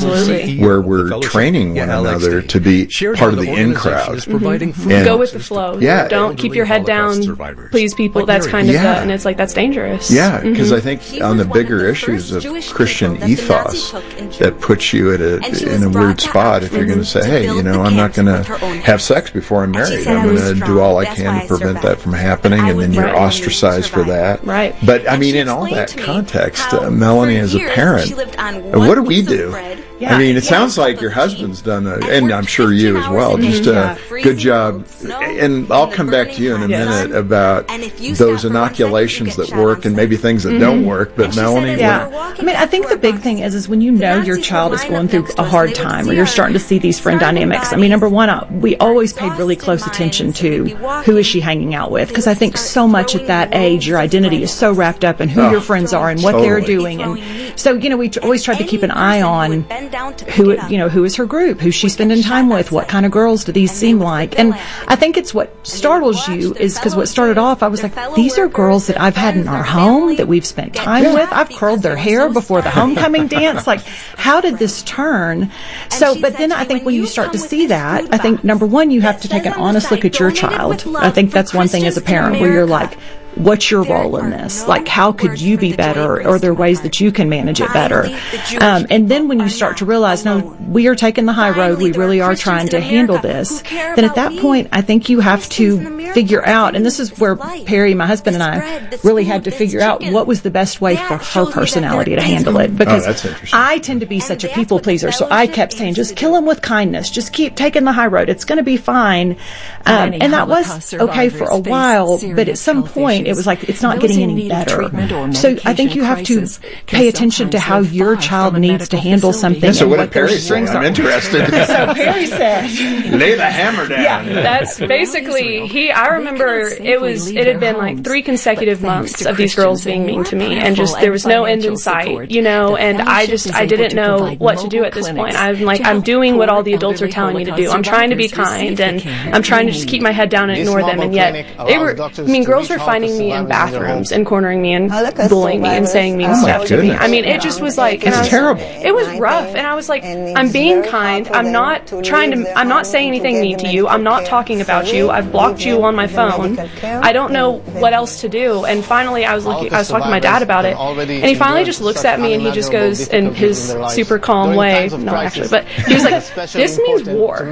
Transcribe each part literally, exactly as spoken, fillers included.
Absolutely. where we're training one another to be part of the in crowd. Mm-hmm. Go with the flow. Yeah. Don't keep your head down, please people. That's kind of yeah. the, and it's like, that's dangerous. Yeah, because mm-hmm. I think on the bigger issues of Christian ethos, that puts you at a, in a weird spot if you're going to say, hey, you know, I'm not going to have sex before I'm married. I'm going to do all I can to prevent that from happening, and then you're ostracized for that. Right. But, I mean, in all that context, uh, Melanie as a parent, what do we do? Yeah. I mean, it sounds like your husband's done, a, and I'm sure you as well, just a good job. And I'll come back to you in a minute about those inoculations that work and maybe things that mm-hmm. don't work. But Melanie, yeah, what? I mean, I think the big thing is is when you know your child is going through a hard time, or you're starting to see these friend dynamics. I mean, number one, uh, we always paid really close attention to who is she hanging out with, because I think so much at that age, your identity is so wrapped up in who oh, your friends are and what totally. They're doing, and so you know we t- always tried to keep an eye on who, you know, who is her group, who's she spending time with, what kind of girls do these seem like. And I think it's what startles you is because what started off, I was like, these are girls that I've had in our home, that we've spent time with. I've curled their hair before the homecoming dance. Like, how did this turn? So, but then I think when you start to see that, I think number one, you have to take an honest look at your child. I think that's one thing as a parent where you're like, what's your role in this? Like, how could you be better? Or are there ways that you can manage it better? Um, and then when you start to realize, no, we are taking the high road, we really are trying to handle this, then at that point, I think you have to figure out, and this is where Perry, my husband, and I really had to figure out what was the best way for her personality to handle it. Because oh, I tend to be such a people pleaser, so I kept saying, just kill him with kindness, just keep taking the high road, it's going to be fine. Um, and that was okay for a while, but at some point, it was like, it's not getting any better. So I think you have to pay attention to how your child needs to handle something. Yeah, so and what what did Perry their say? strengths I'm are. interested. So Perry said, lay the hammer down. Yeah, that's basically, he, I remember it was, it had been like three consecutive months of these girls being mean to me, and just, there was no end in sight, you know, and I just, I didn't know what to do at this point. I'm like, I'm doing what all the adults are telling me to do. I'm trying to be kind, and I'm trying to just keep my head down and ignore them, and yet, they were, I mean, girls were finding me in bathrooms and cornering me and bullying me and saying mean oh stuff to me. goodness. I mean, it just was like, and it's I was, terrible. It was rough, and I was like, I'm being kind. I'm not trying to, I'm not saying anything mean to you. I'm not talking about you. I've blocked you on my phone. I don't know what else to do. And finally, I was looking, I was talking to my dad about it, and he finally just looks at me and he just goes in his super calm way, no actually, but he was like, this means war.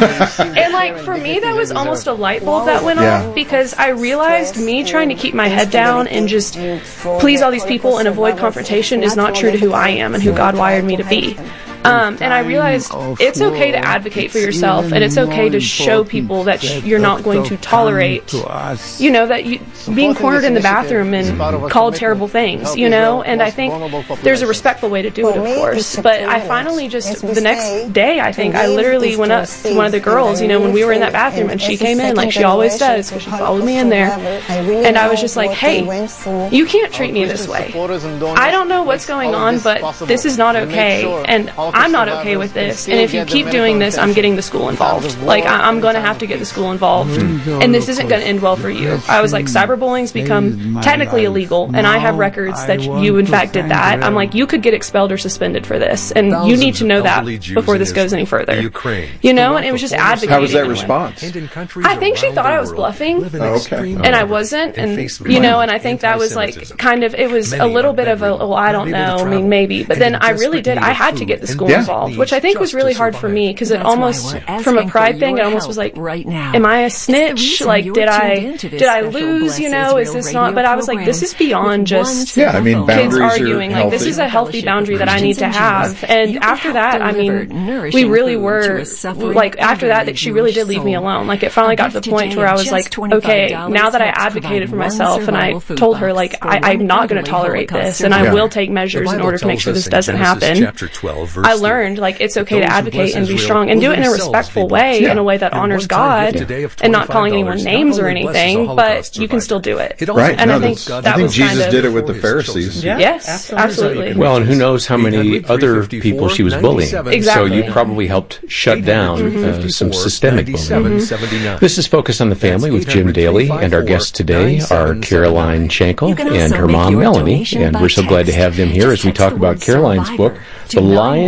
And like, for me, that was almost a light bulb that went Yeah. off, because I realized me trying to keep my head down and just please all these people and avoid confrontation is not true to who I am and who God wired me to be. Um, and I realized it's okay to advocate for yourself, and it's okay to show people that sh- you're not going to tolerate, you know, that you being cornered in the bathroom and called terrible things, you know. And I think there's a respectful way to do it, of course. But I finally just, the next day, I think, I literally went up to one of the girls, you know, when we were in that bathroom, and she came in, like she always does, because she followed me in there. And I was just like, hey, you can't treat me this way. I don't know what's going on, but this is not okay. And I'm not okay with this, and if you keep doing this, I'm getting the school involved. Like, I- I'm going to have to get the school involved, and this isn't going to end well for you. I was like, cyberbullying's become technically illegal, and I have records that you, in fact, did that. I'm like, you could get expelled or suspended for this, and you need to know that before this goes any further. You know, and it was just advocating. How was that anyway. response? I think she thought I was bluffing, Oh, okay. and I wasn't, and you know, and I think that was like kind of, it was a little bit of a, well, I don't know, I mean, maybe, but then I really did, I had to get the school Yeah. involved, which I think was really hard for me, because it almost, from a pride thing, it almost was like, am I a snitch? Like, did I, did I lose, you know, is this not, but I was like, this is beyond just Yeah, I mean, kids boundaries arguing, are like, this healthy. is a healthy boundary that I need to have, and after that, I mean, we really were, like, after that, that she really did leave me alone, like, it finally got to the point where I was like, okay, now that I advocated for myself, and I told her, like, I, I'm not going to tolerate this, and I Yeah. will take measures in order to make sure this doesn't happen. I learned, like, it's okay to advocate and be strong and do it in a respectful way, Yeah. in a way that honors God, and not calling anyone names or anything, but you can still do it. Right. And no, I think that's- that I think was Jesus kind of, did it with the Pharisees. Yeah. yes, absolutely. Well, and who knows how many other people she was bullying. Exactly. So you probably helped shut down uh, some systemic bullying. This is Focus on the Family with Jim Daly, and our guests today are Caroline Schenkel and her mom, Melanie, and we're so glad to have them here as we talk about Caroline's book, The Lion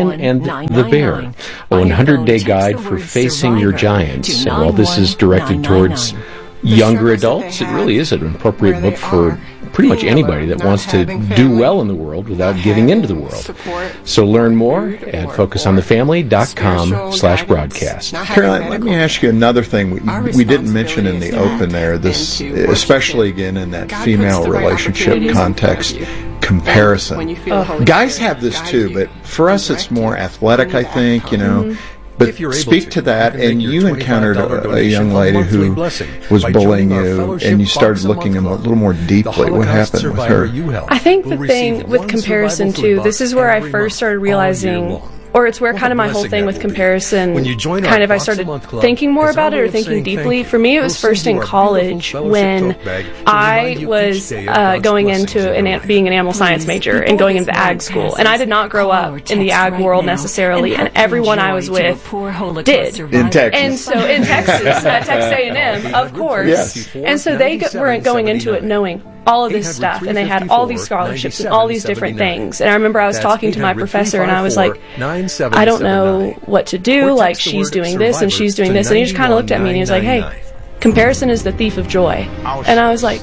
Lion and the Bear, a one hundred day guide for facing your giants. And while this is directed towards younger adults, it really is an appropriate book for pretty much anybody that wants to do well in the world without giving into the world. So learn more at focus on the family dot com slash broadcast. Caroline, let me ask you another thing we, we didn't mention in the open there, this, especially again in that female relationship context, comparison. Oh. Guys have this too, but for us it's more athletic, I think, you know. But speak to that, and you encountered a, a young lady who was bullying you, and you started looking a little more deeply. What happened with her? I think the thing with comparison, too, this is where I first started realizing, or it's where kind of my whole thing with comparison, kind of I started thinking more about it or thinking deeply. For me, it was first in college when I was uh, going into an, being an animal science major and going into ag school. And I did not grow up in the ag world necessarily, and everyone I was with did. In Texas. And so in Texas, at Texas A and M, of course. Yes. And so they weren't going into it knowing all of this stuff, and they had all these scholarships and all these different things. And I remember I was talking to my professor, and I was like, I don't know what to do, like, she's doing this and she's doing this, and he just kind of looked at me and he was like, hey, comparison is the thief of joy. And I was like,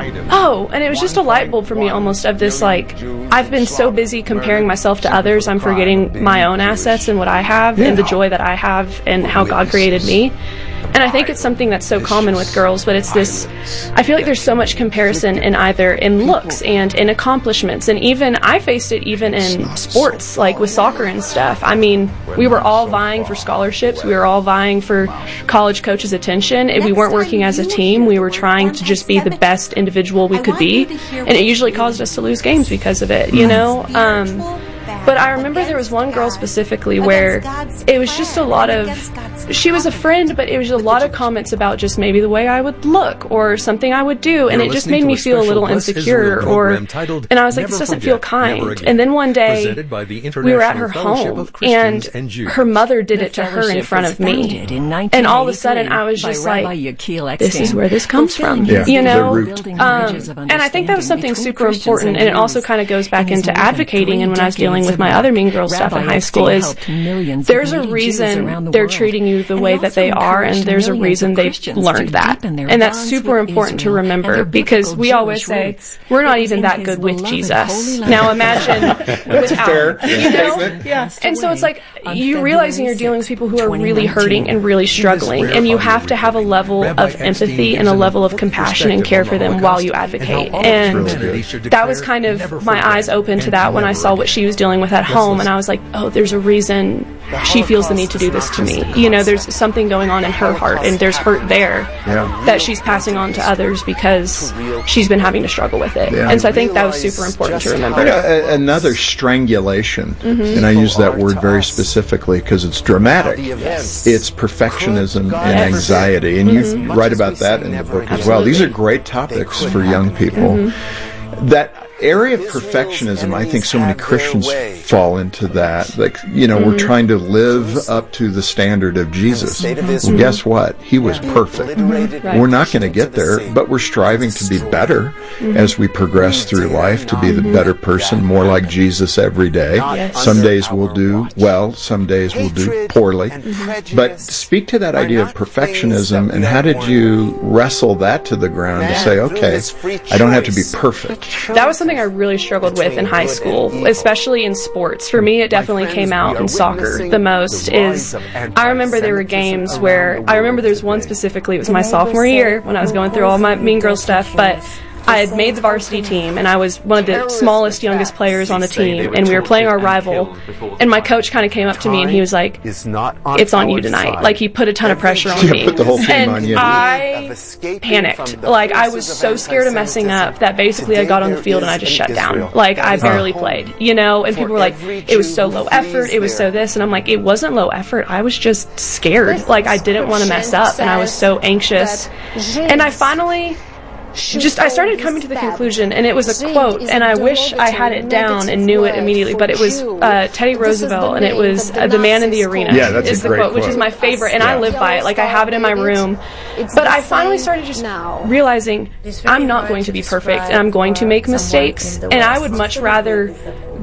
oh, and it was just a light bulb for me almost of this, like, I've been so busy comparing myself to others, I'm forgetting my own assets and what I have and the joy that I have and how God created me. And I think it's something that's so common with girls, but it's this, I feel like there's so much comparison in either in looks and in accomplishments, and even, I faced it even in sports, like with soccer and stuff. I mean, we were all vying for scholarships, we were all vying for college coaches' attention, and we weren't working as a team, we were trying to just be the best individual we could be, and it usually caused us to lose games because of it, you know? Um, But I remember there was one girl specifically where it was just a lot of, she was a friend, but it was a lot of comments about just maybe the way I would look or something I would do, and it just made me feel a little insecure, or, and I was like, this doesn't feel kind. And then one day, we were at her home, and her mother did it to her in front of me. And all of a sudden, I was just like, this is where this comes from, yeah, you know? Um, and I think that was something super important, and it also kind of goes back into advocating, and when I was dealing with my other Mean Girl stuff in high school, is there's a reason they're treating you the way that they are, and there's a reason they've learned that. And that's super important to remember, because we always say, we're not even that good with Jesus. Now imagine without, you know? Yes. And so it's like, you realizing you're dealing with people who are really hurting and really struggling, and you have to have a level of empathy and a level of compassion and care for them while you advocate. And that was kind of, my eyes opened to that when I saw what she was dealing with at home, and I was like, oh, there's a reason she feels the need to do this to me. You know, there's something going on in her heart, and there's hurt there yeah. that she's passing on to others because she's been having to struggle with it. Yeah. And so I think that was super important to remember. You know, a- another strangulation, mm-hmm. and I use that word very specifically because it's dramatic. Yes. It's perfectionism and anxiety, and mm-hmm. you write about that in the book as well. These are great topics for young people. Mm-hmm. That area of perfectionism, I think so many Christians fall into that. Like, you know, mm-hmm. we're trying to live up to the standard of Jesus. Well, guess what? He was perfect. Mm-hmm. Right. We're not going to get there, but we're striving to be better mm-hmm. as we progress through life, to be the better person, more like Jesus every day. Yes. Some days we'll do well, some days we'll do poorly. Mm-hmm. But speak to that idea of perfectionism, and how did you wrestle that to the ground to say, okay, I don't have to be perfect? That was something I really struggled with in high school, especially in sports. For me, it definitely came out in soccer the most. Is I remember there were games where, I remember there's one specifically, it was my sophomore year when I was going through all my Mean Girl stuff, but I had made the varsity team, and I was one of the smallest, youngest players on the team, and we were playing our rival, and my coach kind of came up to me, and he was like, it's on you tonight. Like, he put a ton of pressure on me. Put the whole team and on you. I panicked. Like, I was so scared of messing up that basically I got on the field and I just shut down. Like, I barely played, you know, and people were like, it was so low effort, it was so this, and I'm like, it wasn't low effort, I was just scared. Like, I didn't want to mess up, and I was so anxious. And I finally... Just, I started coming to the conclusion, and it was a quote, and I wish I had it down and knew it immediately, but it was uh, Teddy Roosevelt, and it was uh, The Man in the Arena. Yeah, that's is a great the quote, quote, which is my favorite, and yeah. I live by it. Like, I have it in my room. But I finally started just realizing I'm not going to be perfect, and I'm going to make mistakes, and I would much rather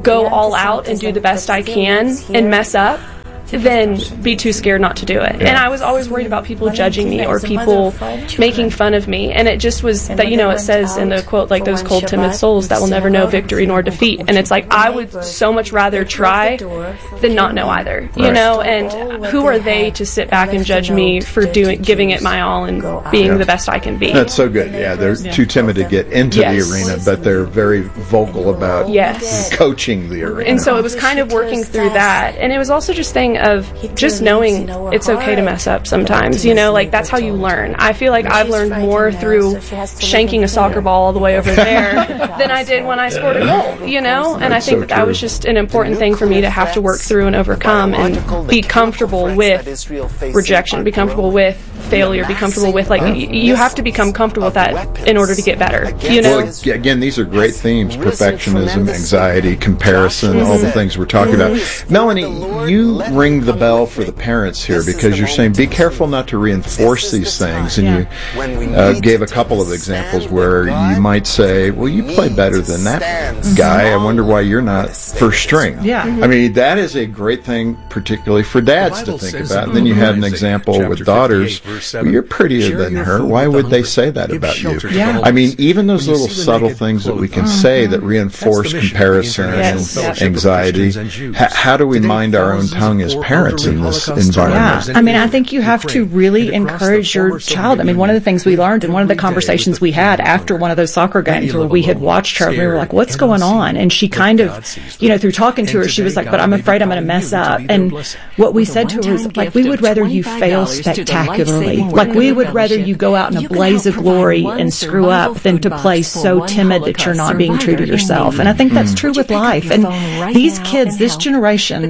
go all out and do the best I can and mess up than be too scared not to do it. Yeah. And I was always worried about people judging me or people making fun of me. And it just was that, you know, it says in the quote, like, those cold, timid souls that will never know victory nor defeat. And it's like, I would so much rather try than not know either, you right. know? And who are they to sit back and judge me for doing, giving it my all and being yeah. the best I can be? That's so good. Yeah, they're yeah. too timid to get into yes. the arena, but they're very vocal about yes. coaching the arena. And so it was kind of working through that. And it was also just thing of just knowing it's okay to mess up sometimes, you know, like that's how you learn. I feel like I've learned more through shanking a soccer ball all the way over there than I did when I scored a goal, you know, and I think that that was just an important thing for me to have to work through and overcome and be comfortable with rejection, be comfortable with failure, be comfortable with, like, y- you have to become comfortable with that in order to get better, you know? Well, again, these are great themes: perfectionism, anxiety, comparison, all the things we're talking about. Melanie, you ring the bell for the parents here because you're saying be careful not to reinforce these things, and you uh, gave a couple of examples where you might say, well, you play better than that guy, I wonder why you're not first string. Yeah. I mean, that is a great thing, particularly for dads to think about. And then you had an example with daughters. Well, you're prettier than her. Why would they say that about you? Yeah. I mean, even those little subtle things that we can say that reinforce comparison yes. and anxiety, h- how do we mind our own tongue as parents in this environment? Yeah. I mean, I think you have to really encourage your child. I mean, one of the things we learned and one of the conversations we had after one of those soccer games where we had watched her, we were like, what's going on? And she kind of, you know, through talking to her, she was like, but I'm afraid I'm going to mess up. And what we said to her was, like, we would rather you fail spectacularly. Like, we would rather you go out in a blaze of glory and screw up than to play so timid that you're not being true to yourself. And I think that's true with life. And these kids, this generation,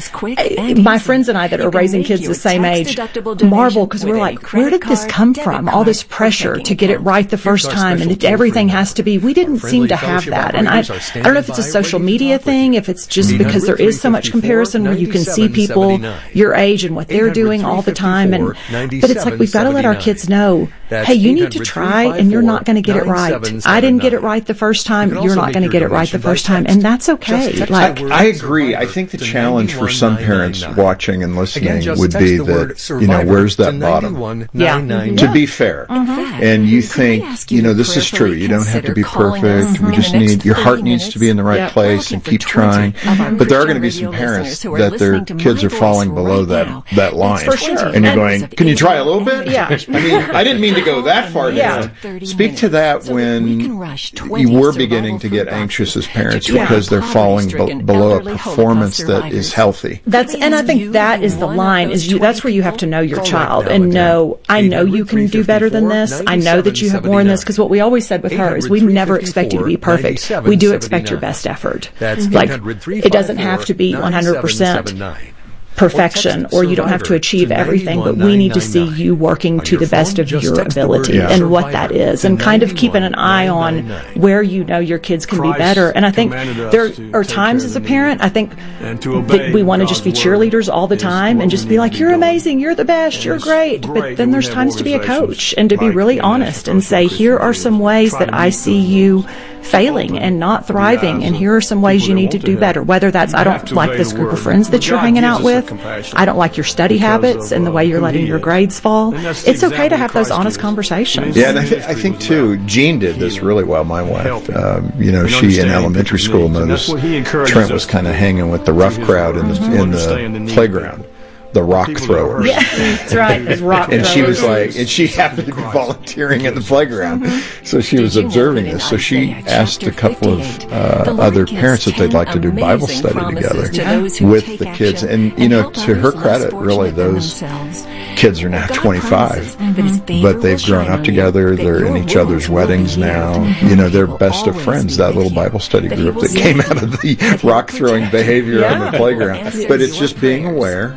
my friends and I that are raising kids the same age marvel because we're like, where did this come from? All this pressure to get it right the first time and everything has to be. We didn't seem to have that. And I, I don't know if it's a social media thing, if it's just because there is so much comparison where you can see people your age and what they're doing all the time. And but it's like we've got to let our kids know, hey, you need to try and you're not going to get it right. I didn't get it right the first time. You're not going to get it right the first time. And that's okay. Like, I, I agree. I think the challenge for some parents watching and listening would be that, you know, where's that bottom? Yeah. To be fair. Mm-hmm. And you think, you know, this is true. You don't have to be perfect. We just need, your heart needs to be in the right place and keep trying. But there are going to be some parents that their kids are falling below that, that line. For sure. And you're going, can you try a little bit? Yeah. I mean, I didn't mean to go that far down. Yeah. Speak to that when you were beginning to get anxious as parents because they're falling be- below a performance that is healthy. That's, and I think that is the line, is you, that's where you have to know your child and know, I know you can do better than this. I know that you have more in this, because what we always said with her is we never expect you to be perfect. We do expect your best effort. Like, it doesn't have to be one hundred percent perfection, or you don't have to achieve everything, but we need to see you working to the best of your ability yeah. and what that is, and kind of keeping an eye on where you know your kids can be better. And I think there are times as a parent, I think that we want to just be cheerleaders all the time and just be like, you're amazing, you're the best, you're great. But then there's times to be a coach and to be really honest and say, here are some ways that I see you failing and not thriving, and here are some ways you need to do better. Whether that's, I don't like this group of friends that you're hanging out with, I don't like your study habits and the way you're letting your grades fall. It's okay to have those honest conversations. Yeah, and I, th- I think too, Jean did this really well, my wife. Um, you know, she in elementary school noticed Trent was kind of hanging with the rough crowd in the, in the playground. The rock throwers. Yeah, that's right. Those rock and throwers. she was like, and she happened to be volunteering in the playground, mm-hmm. so she was observing this. So she asked a couple of uh, other parents if they'd like to do Bible study together yeah. with the kids. And you know, to her credit, really, those kids are now twenty-five, mm-hmm. but they've grown up together. They're in each other's weddings now. You know, they're best of friends. That little Bible study group that came out of the rock throwing behavior yeah. on the playground. But it's just being aware and how do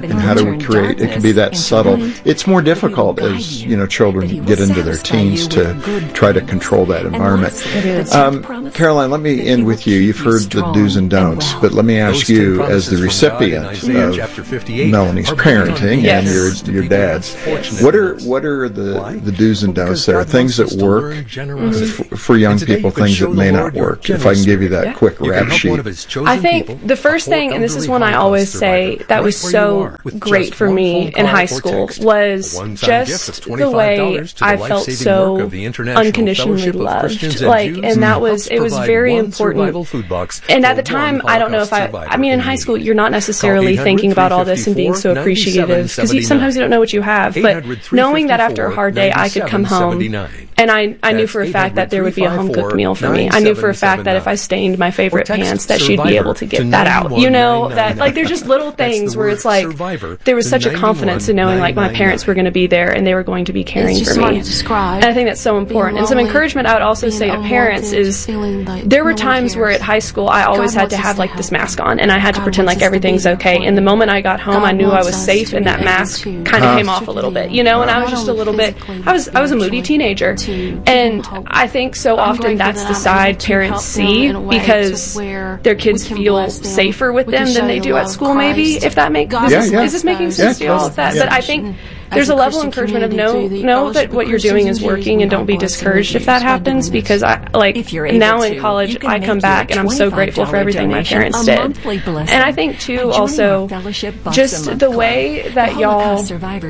can create, it can be that subtle. It's more difficult as, you know, children get into their teens to try to control that environment. It is. Um, Caroline, let me end with you. You've heard the do's and don'ts, but let me ask you, as the recipient of Melanie's parenting Yes. and your your dad's, what are what are the, the do's and don'ts there? Things that work f- for young people, things that may not work. If I can give you that Yeah. quick rap sheet. I think the first thing, and this is one I always say, that was so great for me in high school was just the way I felt so unconditionally loved. Like, and that was, it was very important. And at the time, I don't know if I, I mean, in high school, you're not necessarily thinking about all this and being so appreciative, because you, sometimes you don't know what you have. But knowing that after a hard day, I could come home, and I, I knew for a fact that there would be a home-cooked meal for me. I knew for a fact that if I stained my favorite pants, that she'd be able to get that out. You know, that, like, they're just little things where it's like, there was such a confidence in knowing, like, my parents were going to be there and they were going to be caring for me. And I think that's so important. And some encouragement I would also say to parents is, there were times where at high school I always had to have, like, this mask on, and I had to pretend like everything's okay. And the moment I got home, I knew I was safe, and that mask kind of came off a little bit, you know, and I was just a little bit, I was, I was a moody teenager. And I think so often that's the side parents see, because their kids feel safer with them than they do at school, maybe, if that makes, this Yeah, is, yeah. is this making sense Yeah, to you all? Of that? yeah. But I think there's a level of encouragement of know know that what you're doing is working, and don't be discouraged if that happens, because I like now in college I come back and I'm so grateful for everything my parents did. And I think too also just the way that y'all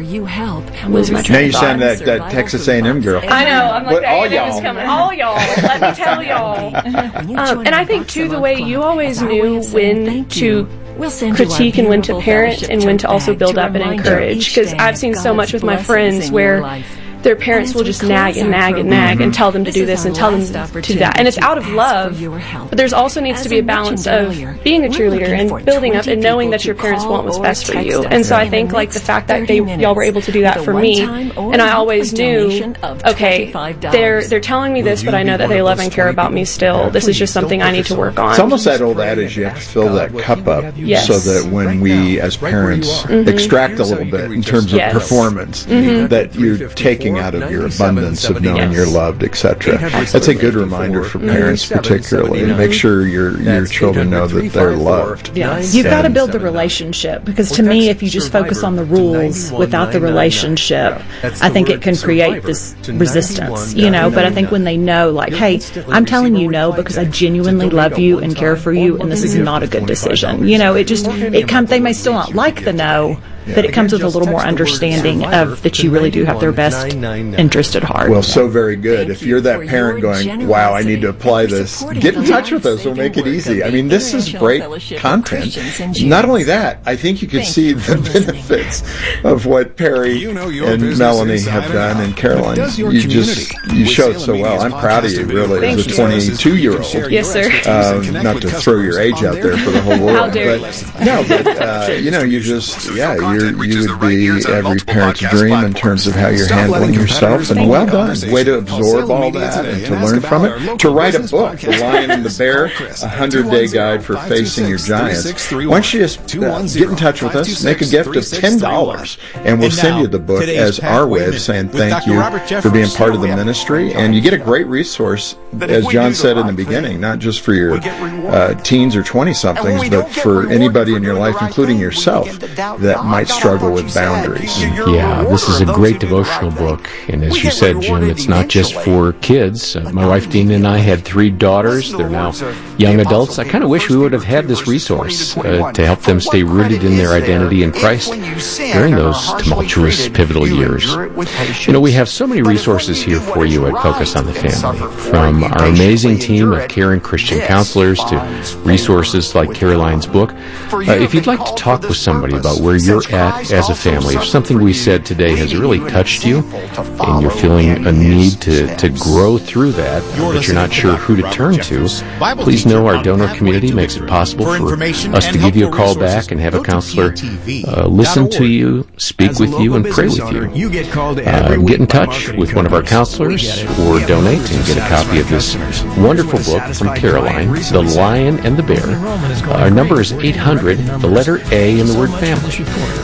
lose my Now train you of thought. sound that, that Texas A and M girl. I know, I'm like, But the all A and M is y'all. coming. All y'all. Let me tell y'all. Um, and I think, too, the way you always knew when to critique and when to parent and when to also build up and encourage. Because I've seen so much with my friends where their parents will just nag and nag and nag and tell them to do this and tell them to do that. And it's out of love, but there's also needs to be a balance of being a cheerleader and building up and knowing that your parents want what's best for you. And so I think, like, the fact that they y'all were able to do that for me, and I always knew, okay, they're they're telling me this, but I know that they love and care about me still. This is just something I need to work on. It's almost that old adage, you have to fill that cup up Yes. so that when we as parents extract a little bit in terms of Yes. performance, that you're taking out of your abundance of knowing Yes. you're loved, et cetera. That's a good reminder for parents, particularly. Make sure your your children know that they're loved. Yes. You've got to build the relationship, because to me, if you just focus on the rules without the relationship, I think it can create this resistance, you know. But I think when they know, like, hey, I'm telling you no because I genuinely love you and care for you, and this is not a good decision. You know, it just, it comes, they may still not like the no, but it comes with a little more understanding of that you really do have their best interest at heart. Well, so very good. If you're that parent going, wow, I need to apply this, get in touch with us. We'll make it easy. I mean, this is great content. Not only that, I think you could see the benefits of what Perry and Melanie have done, and Caroline. You just, you showed so well. I'm proud of you, really, as a twenty-two-year-old. Yes, sir. Um, not to throw your age out there for the whole world. How dare but, no, but, uh, you know, you just, yeah, you're, you would be every parent's dream in terms of how you're handling yourself, and well done. Way to absorb all that and to learn from it. To write a book, The Lion and the Bear, a hundred-day guide for facing your giants. Why don't you just uh, get in touch with us, make a gift of ten dollars, and we'll send you the book as our way of saying thank you for being part of the ministry. And you get a great resource, as John said in the beginning, not just for your uh, teens or twenty-somethings, but for anybody in your life, including yourself, that might struggle with boundaries. Yeah, this is a great devotional book, and as you said, Jim, it's not just for kids. Uh, my wife Dina and I had three daughters. They're now young adults. I kind of wish we would have had this resource uh, to help them stay rooted in their identity in Christ during those tumultuous, pivotal years. You know, we have so many resources here for you at Focus on the Family, from our amazing team of caring Christian counselors to resources like Caroline's book. Uh, if you'd like to talk with somebody about where you're at as a family, if something we said today has really touched you and you're feeling a need to, to grow through that, but you're not sure who to turn to, please know our donor community makes it possible for us to give you a call back and have a counselor uh, listen to you, speak with you, and pray with you. Uh, get in touch with one of our counselors or donate and get a copy of this wonderful book from Caroline, The Lion and the Bear. Our number is eight hundred, the letter A in the word family.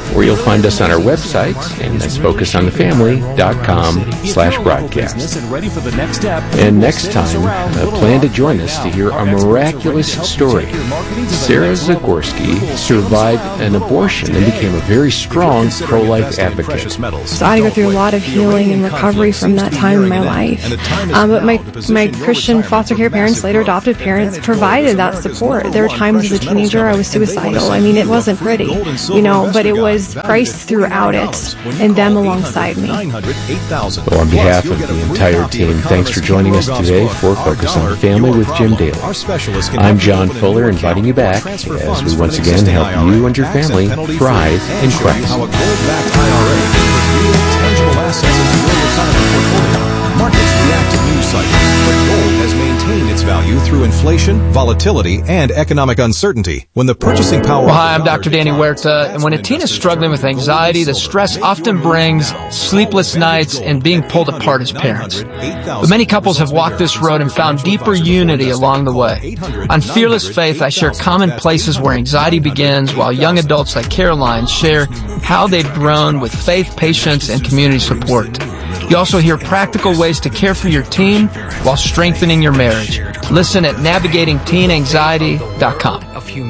or you'll find us on our website, and that's focus on the family dot com slash broadcast. And next time, uh, plan to join us to hear a miraculous story. Sarah Zagorski survived an abortion and became a very strong pro-life advocate. So I had to go through a lot of healing and recovery from that time in my life. Um, but my, my Christian foster care parents, later adopted parents, provided that support. There were times as a teenager I was suicidal. I mean, it wasn't pretty, you know, but it was Christ throughout it and them alongside me. Well, on behalf of the entire team, thanks for joining us today for Focus on the Family with Jim Daly. I'm John Fuller, inviting you back as we once again help you and your family thrive in Christ. Markets react to news cycles, but gold has maintained its value through inflation, volatility, and economic uncertainty. When the purchasing power... Well, hi, I'm Doctor Danny Huerta, and when a teen is struggling with anxiety, the stress often brings sleepless nights and being pulled apart as parents. But many couples have walked this road and found deeper unity along the way. On Fearless Faith, I share common places where anxiety begins, while young adults like Caroline share how they've grown with faith, patience, and community support. You also hear practical ways to care for your teen while strengthening your marriage. Listen at navigating teen anxiety dot com.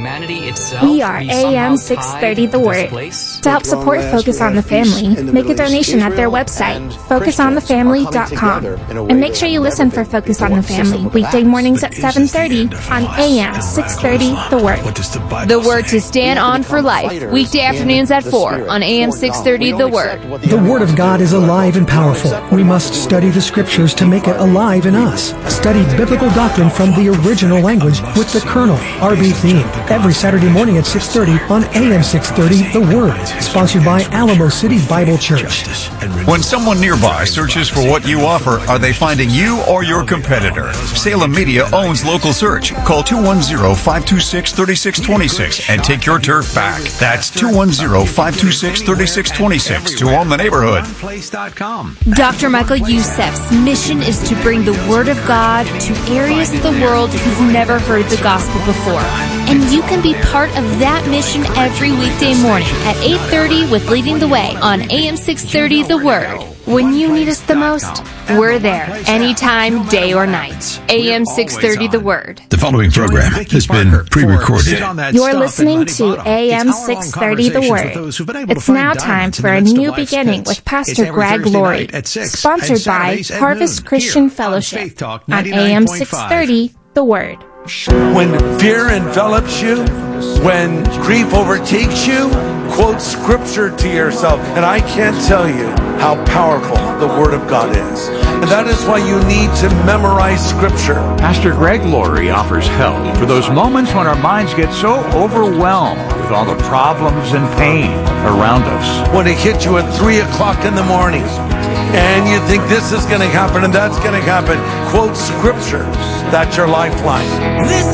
We are A M six thirty The Word. To help support Focus on the Family, make a donation at their website, focus on the family dot com. And make sure you listen for Focus on the Family weekday mornings at seven thirty on A M six thirty The Word. The Word to stand on for life, weekday afternoons at four on A M six thirty The Word. The Word of God is alive and powerful. We must study the Scriptures to make it alive in us. Study biblical doctrine from the original language with the Colonel, R B Theme, every Saturday morning at six thirty on A M six thirty The Word, sponsored by Alamo City Bible Church. When someone nearby searches for what you offer, are they finding you or your competitor? Salem Media owns Local Search. Call two one zero, five two six, three six two six and take your turf back. That's two one zero, five two six, three six two six to own the neighborhood. Doctor Michael Youssef's mission is to bring the Word of God to areas of the world who've never heard the gospel before. And you can be part of that mission every weekday morning at eight thirty with Leading the Way on A M six thirty The Word. When you need us the most, we're there, anytime, day or night. A M six thirty The Word. The following program has been pre-recorded. You're listening to A M six thirty The Word. It's now time for a new beginning with Pastor Greg Laurie, sponsored by Harvest Christian Fellowship on A M six thirty The Word. When fear envelops you, when grief overtakes you, quote Scripture to yourself. And I can't tell you how powerful the Word of God is. And that is why you need to memorize Scripture. Pastor Greg Laurie offers help for those moments when our minds get so overwhelmed with all the problems and pain around us. When it hits you at three o'clock in the morning, and you think this is going to happen and that's going to happen, quote Scripture. That's your lifeline. This